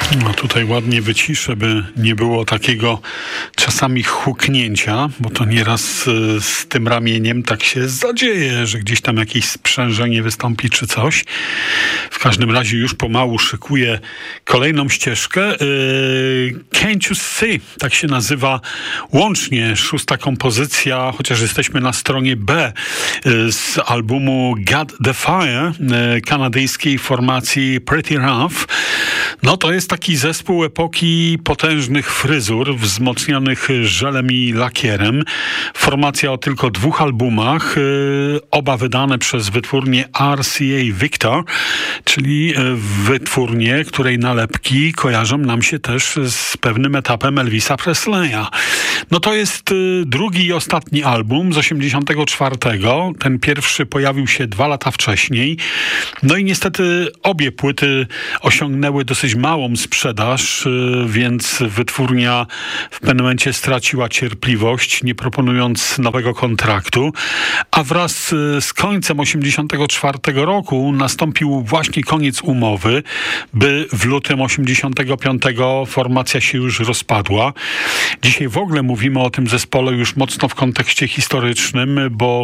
No tutaj ładnie wyciszę, by nie było takiego czasami huknięcia, bo to nieraz z tym ramieniem tak się zadzieje, że gdzieś tam jakieś sprzężenie wystąpi czy coś. W każdym razie już pomału szykuję kolejną ścieżkę. Can't You See, tak się nazywa łącznie 6. kompozycja, chociaż jesteśmy na stronie B z albumu Got the Fire kanadyjskiej formacji Pretty Rough. No to jest taki zespół epoki potężnych fryzur wzmocnionych żelem i lakierem. Formacja o tylko 2 albumach, oba wydane przez wytwórnię RCA Victor, czyli wytwórnię, której nalepki kojarzą nam się też z pewnym etapem Elvisa Presleya. No to jest drugi i ostatni album z 84. Ten pierwszy pojawił się 2 lata wcześniej. No i niestety obie płyty osiągnęły dosyć małą sprzedaż, więc wytwórnia w pewnym momencie straciła cierpliwość, nie proponując nowego kontraktu, a wraz z końcem 84 roku nastąpił właśnie koniec umowy, by w lutym 85 formacja się już rozpadła. Dzisiaj w ogóle mówimy o tym zespole już mocno w kontekście historycznym, bo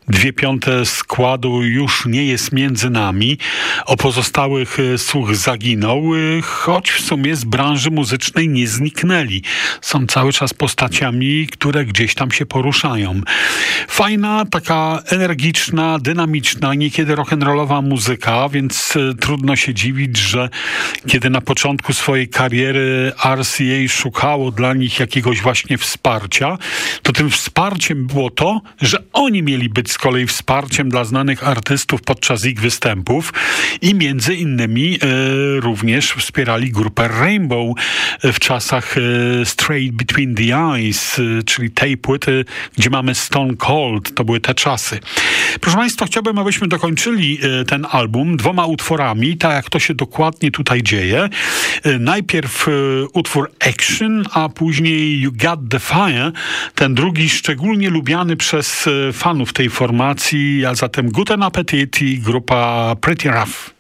2/5 składu już nie jest między nami. O pozostałych słuch zaginął, choć w sumie z branży muzycznej nie zniknęli. Są cały czas postaciami, które gdzieś tam się poruszają. Fajna, taka energiczna, dynamiczna, niekiedy rock'n'rollowa muzyka, więc trudno się dziwić, że kiedy na początku swojej kariery RCA szukało dla nich jakiegoś właśnie wsparcia, to tym wsparciem było to, że oni mieli być z kolei wsparciem dla znanych artystów podczas ich występów i między innymi również wspierali grupę Rainbow w czasach Straight Between the Eyes, czyli tej płyty, gdzie mamy Stone Cold. To były te czasy. Proszę Państwa, chciałbym, abyśmy dokończyli ten album 2 utworami, tak jak to się dokładnie tutaj dzieje. Najpierw utwór Action, a później You Got the Fire, ten drugi szczególnie lubiany przez fanów tej formacji, a zatem Guten Appetit i grupa Pretty Rough.